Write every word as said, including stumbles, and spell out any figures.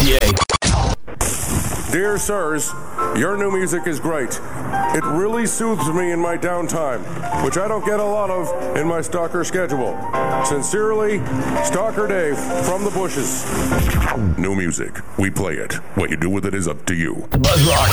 P A. Dear sirs, your new music is great. It really soothes me in my downtime, which I don't get a lot of in my stalker schedule. Sincerely, Stalker Dave from the bushes. New music. We play it. What you do with it is up to you. Buzz Rock.